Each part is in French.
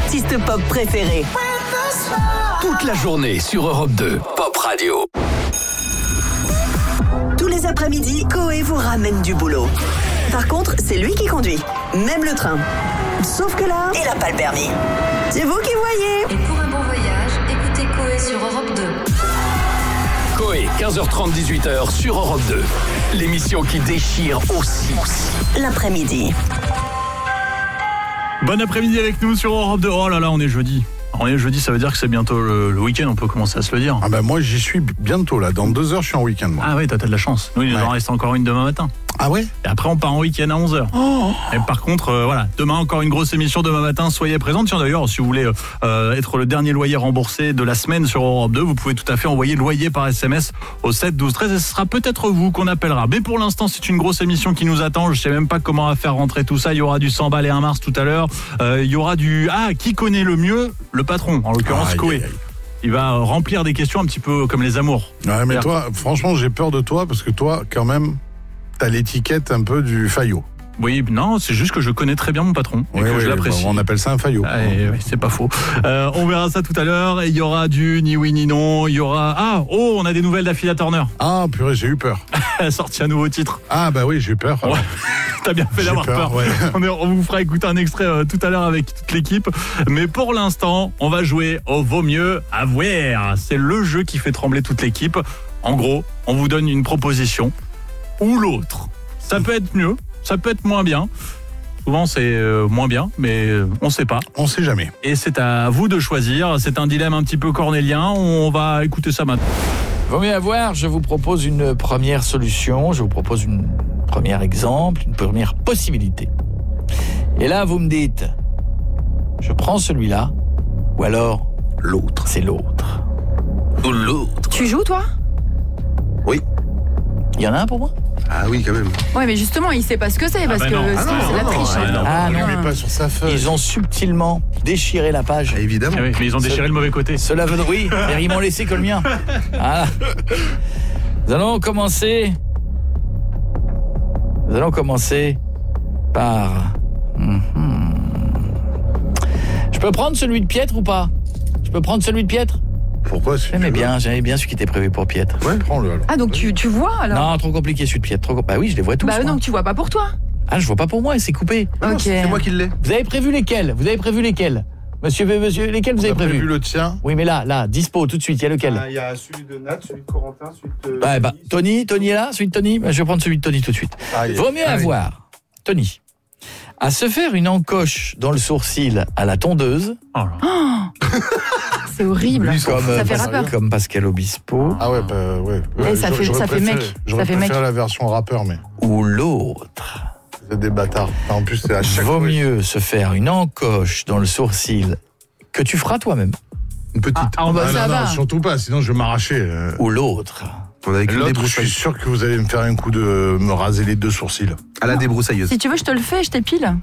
artistes pop préférés. Toute la journée sur Europe 2, Pop Radio. Tous les après-midi, Koé vous ramène du boulot. Par contre, c'est lui qui conduit, même le train. Sauf que là, il n'a pas le permis. C'est vous qui voyez. Et pour un bon voyage, écoutez Koé sur Europe 2. Koé, 15h30, 18h sur Europe 2. L'émission qui déchire aussi L'après-midi. Bon après-midi avec nous sur Europe 2. Oh là là, on est jeudi. On est jeudi, ça veut dire que c'est bientôt le week-end, on peut commencer à se le dire. Ah ben moi j'y suis bientôt là, dans 2 heures je suis en week-end moi. Ah oui, t'as de la chance. Nous, il nous en reste encore une demain matin. Ah ouais. Et après on part en week-end à 11h. Et par contre, voilà, demain encore une grosse émission, demain matin, soyez présents. Tiens d'ailleurs, si vous voulez être le dernier loyer remboursé de la semaine sur Europe 2, vous pouvez tout à fait envoyer loyer par SMS au 7 12 13 et ce sera peut-être vous qu'on appellera. Mais pour l'instant, c'est une grosse émission qui nous attend. Je sais même pas comment on va faire rentrer tout ça. Il y aura du 100 balles et 1 mars tout à l'heure. Il y aura du... qui connaît le mieux le patron, en l'occurrence Koé. Il va remplir des questions un petit peu comme les amours. Ouais, mais toi, franchement, j'ai peur de toi parce que toi, quand même, t'as l'étiquette un peu du faillot. Oui, non, c'est juste que je connais très bien mon patron et que je l'apprécie. On appelle ça un faillot. Oui, c'est pas faux. On verra ça tout à l'heure. Et il y aura du ni oui ni non. Il y aura... on a des nouvelles d'Affida Turner. Ah, purée, j'ai eu peur. Elle a sorti un nouveau titre. Ah, bah oui, j'ai eu peur. Ouais. T'as bien fait d'avoir peur. Ouais. On vous fera écouter un extrait tout à l'heure avec toute l'équipe. Mais pour l'instant, on va jouer au Vaut mieux avouer. C'est le jeu qui fait trembler toute l'équipe. En gros, on vous donne une proposition ou l'autre. Ça peut être mieux, ça peut être moins bien. Souvent, c'est moins bien, mais on sait pas. On sait jamais. Et c'est à vous de choisir. C'est un dilemme un petit peu cornélien. On va écouter ça maintenant. Vaut mieux avoir, je vous propose une première solution, je vous propose un premier exemple, une première possibilité. Et là, vous me dites, je prends celui-là, ou alors l'autre. C'est l'autre. Ou l'autre. Tu joues, toi ? Oui. Il y en a un pour moi ? Ah oui, quand même. Ouais, mais justement, il sait pas ce que c'est, parce que c'est la triche. Non, mais pas sur sa feuille. Ils ont subtilement déchiré la page. Ah, évidemment. Ah oui, mais ils ont déchiré le mauvais côté. Cela veut dire, oui, mais ils m'ont laissé que le mien. Voilà. Nous allons commencer par... Je peux prendre celui de Pietre ou pas ? Je peux prendre celui de Pietre ? Pourquoi J'aimais bien celui qui était prévu pour Pietre. Ouais, prends-le alors. Ah, donc tu vois, alors ? Non, trop compliqué celui de Pietre. Bah oui, je les vois tous. Bah moi. non, tu vois pas pour toi. Ah, je vois pas pour moi, c'est coupé. Ok. C'est moi qui l'ai. Vous avez prévu lesquels ? Monsieur, lesquels vous avez prévu ? le tien. Oui, mais là, dispo, tout de suite, il y a lequel ? Il y a celui de Nat, celui de Corentin, celui de... Tony est là ? Celui de Tony ? Je vais prendre celui de Tony tout de suite. Vaut mieux avoir, Tony, à se faire une encoche dans le sourcil à la tondeuse. Oh là. C'est horrible. Ça fait rappeur. Comme Pascal Obispo. Ah ouais, bah ouais. Ça fait mec. J'aurais préféré la version rappeur, mais... Ou l'autre. C'est des bâtards. En plus, c'est à chaque Vaut fois... mieux se faire une encoche dans le sourcil que tu feras toi-même. Une petite. ça va. Non, surtout pas, sinon je vais m'arracher. Ou l'autre. L'autre, je suis sûr que vous allez me faire un coup de me raser les 2 sourcils. À la débroussailleuse. Si tu veux, je te le fais, je t'épile.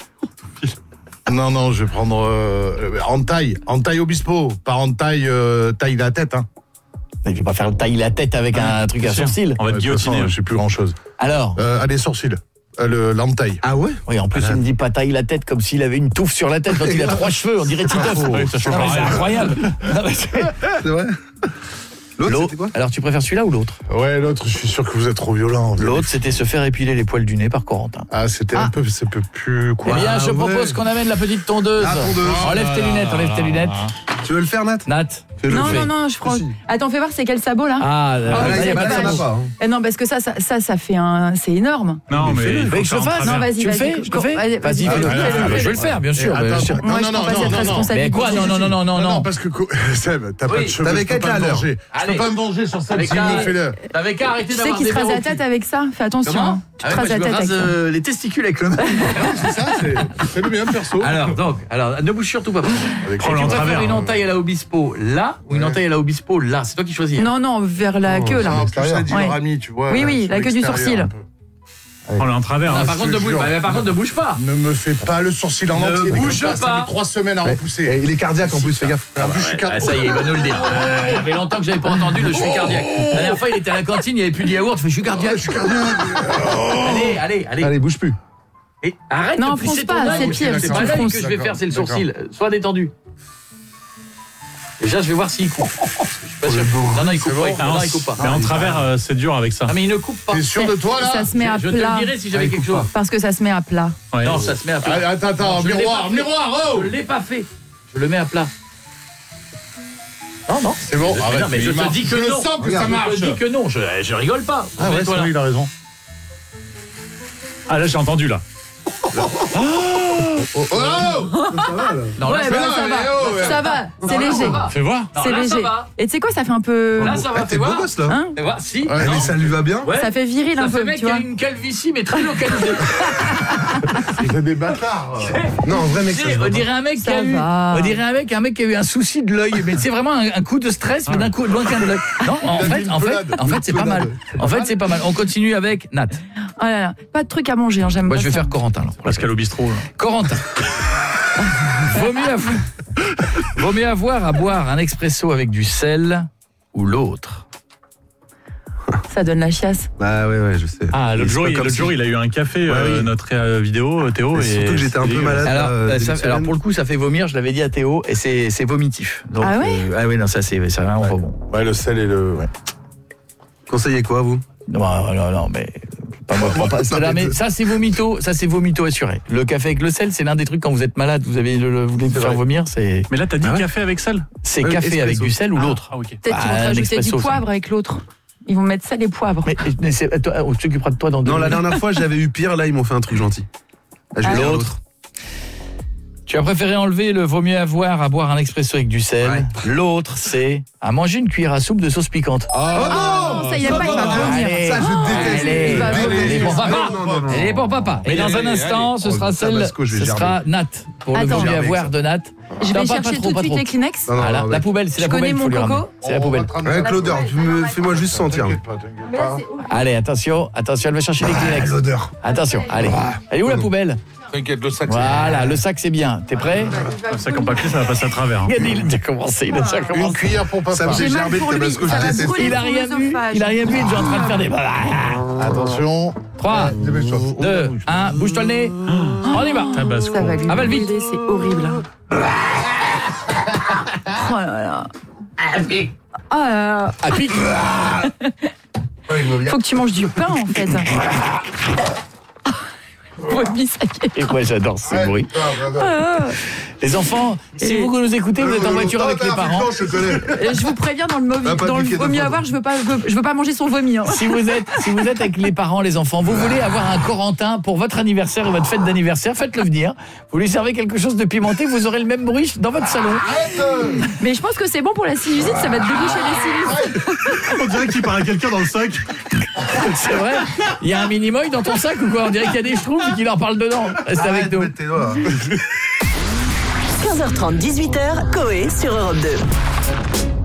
Non, je vais prendre en taille Obispo, pas en taille la tête. Hein. Il ne va pas faire tailler la tête avec un truc à sourcil. On va te guillotiner. Je sais plus grand-chose. Alors Allez, sourcils. L'entaille. Ah ouais ? Oui, en plus, il me dit pas taille la tête comme s'il avait une touffe sur la tête quand il a 3 cheveux. On dirait Titeuf. Oui, ça change Non, mais c'est rien. incroyable. Non, mais C'est vrai ? L'autre, c'était quoi ? Alors, tu préfères celui-là ou l'autre ? Ouais, l'autre, je suis sûr que vous êtes trop violent. L'autre, c'était se faire épiler les poils du nez par Corentin. Ah, c'était un peu plus quoi. Eh bien, je propose qu'on amène la petite tondeuse. La tondeuse. Enlève tes lunettes, Tu veux le faire, Nat ? Nat. Non, je prends. Attends, fais voir, c'est quel sabot, là ? Ah, il y a pas de vache. pas. Non, parce que ça fait un... C'est énorme. Non, mais il Vous voulez que je le fasse ? Non, vas-y, Tu le fais ? Je le fais ? Vas-y, fais-le. Je vais le faire, bien sûr. Moi, je prends pas cette responsabilité. Mais quoi ? Non. Parce que Seb, t'as pas de cheveux, t'avais je peux qu'à pas être me à l'heure. venger. Je peux pas me venger sur Seb, s'il me fait le... T'avais qu'à arrêter Tu sais d'avoir qu'il des se rase verres la au cul. tête avec ça. Fais attention. Comment ? Tu te rases la tête avec ça. Les testicules avec le même. C'est ça, c'est le bien perso. Alors, ne bouge surtout pas. Avec Tu préfères une entaille à la Obispo là ou une entaille à la Obispo là ? C'est toi qui choisis. Non, vers la queue, là. Ça dit Ouais. leur ami, tu vois. Oui, sur la queue du l'extérieur, sourcil. un peu. on est en travers. Par contre, ne bouge pas. Ne me fais pas le sourcil en Ne entier. bouge Ça pas. met 3 semaines à repousser. Il est cardiaque en plus, fais gaffe. En plus, je suis Ah, ça y est, il va nous le dire. Ça fait longtemps que j'avais pas entendu le je suis cardiaque. La dernière fois, il était à la cantine, il n'y avait plus de yaourt. Je fais je suis cardiaque. Allez. Allez, bouge plus. Et arrête Non, de pousser fronce pas, ton œil. c'est pire, C'est si pas tu l'œil fronces. que je vais faire, c'est le sourcil. Sois détendu. Déjà, je vais voir s'il coupe. Je suis pas sûr. Non, il coupe pas. Non, il coupe pas. Mais en travers, c'est dur avec ça. Ah, mais il ne coupe pas. T'es sûr de toi, là? Ça se met à Je te plat. le dirai si j'avais quelque chose. Parce que ça se met à plat. Ouais. Non, ça se met à plat. Attends, Je l'ai miroir, pas fait. miroir, oh! Je l'ai pas fait. Je le mets à plat. Non. C'est bon, Mais arrête. non, mais je te dis que je non. sens que ça marche. Je te dis que non. Je rigole pas. Ah ouais, Mets-toi là. il a raison. Ah là, j'ai entendu là. Oh! Non, là, Ouais, ça bah, va. ça va. Ça va, c'est là, léger. ça va. Fais voir. Non, C'est là, ça léger. va. Et tu sais quoi, ça fait un peu. Là, ça va. T'es beau gosse là. Hein Fais voir. Si. Ouais, Mais ça lui va bien. Ouais. Ça fait viril un Ça fait peu, mec tu qui a vois. une calvitie, mais très localisée. C'est des bâtards. Non, en vrai mec, ça se On voit pas. dirait un mec qui Ça a eu, va. on dirait un mec qui a eu un souci de l'œil, mais c'est vraiment un coup de stress, mais d'un coup loin de l'œil. Non, en fait, c'est pas mal. En fait, c'est pas mal. On continue avec Nat. Oh là là, pas de truc à manger, hein, j'aime Moi, pas je vais ça. faire Corentin. Alors. Pascal au bistrot. là. Corentin. Vaut mieux avoir à boire un expresso avec du sel ou l'autre. Ça donne la chiasse. Bah ouais, je sais. Ah, Et l'autre c'est jour, pas comme si- il a eu un café, oui. notre vidéo, Théo. Et surtout que j'étais un peu c'était malade. Alors pour le coup, ça fait vomir, je l'avais dit à Théo, et c'est vomitif. Donc, Ah ouais ah ouais, non, ça c'est vraiment pas bon. Ouais, le sel et le. Ouais. Conseillez quoi, vous? Non, mais pas moi. Mais ça c'est vomito assuré. Le café avec le sel, c'est l'un des trucs quand vous êtes malade, vous voulez vous faire vomir, c'est Mais là, t'as dit Ah ouais café avec sel. c'est Ouais, café espresso. avec du sel ou l'autre. Ah, ok. Peut-être qu'ils vont te un rajouter du expresso, ça. poivre avec l'autre. Ils vont mettre sel et poivre. Mais on s'occupera de toi dans 2 Non, la minutes. dernière fois, j'avais eu pire, là, ils m'ont fait un truc gentil. Là, je vais Ah. faire L'autre. Tu as préféré enlever le vaut mieux avoir à boire un expresso avec du sel. Ouais. L'autre, c'est à manger une cuillère à soupe de sauce piquante. Oh non, ça y est pas, il va vomir. Allez. Ça, je déteste. Allez, Il va vomir. elle est pour papa. Non. Elle est pour papa. Et dans un instant, ce sera Tabasco, je vais ce sera Nat. Pour le Attends. vaut mieux Gerber, avoir ça. de Nat. Je Non, vais pas chercher trop, tout de pas suite trop. les Kleenex. Non, Voilà, la poubelle, c'est Je la poubelle. connais mon faut lui coco. ramener. C'est la poubelle. Avec l'odeur, fais-moi juste sentir. Allez, attention, elle va chercher les Kleenex. L'odeur. Attention, allez. Elle est où la poubelle? T'inquiète, le sac. Voilà, le sac c'est bien. T'es prêt? Ça, comme papier, ça va passer à travers. hein. Il a déjà commencé, il a déjà Une commencé. cuillère pour Ça papa. me fait J'ai mal gerber pour de lui, Tabasco, ça je va déteste. brûler. Il a rien vu, il a rien vu, il est déjà en train de faire des... Attention. 3, 2, 1, bouge-toi le nez. On y va. Tabasco. Ça va lui Avale vite. brûler, c'est horrible. Oh là là. Oh là là. À pique. Faut que tu manges du pain en fait. Vomi, ça y est. Et moi j'adore ce bruit. Les enfants, si vous nous écoutez, vous êtes en voiture avec les parents. Je connais. Je vous préviens, dans le Va pas piquer vaut de mieux fois. avoir, je veux pas manger son vomi. Hein. Si vous êtes avec les parents, les enfants, vous voulez avoir un Corentin pour votre anniversaire et votre fête d'anniversaire, faites-le venir. Vous lui servez quelque chose de pimenté, vous aurez le même bruit dans votre salon. Mais je pense que c'est bon pour la sinusite, ça va te déboucher les sinus. On dirait qu'il parle à quelqu'un dans le sac. C'est vrai. Il y a un mini-moy dans ton sac ou quoi? On dirait qu'il y a des schtroumpfs et qu'il leur parle dedans. Reste avec nous. 15h30, 18h, Coé sur Europe 2.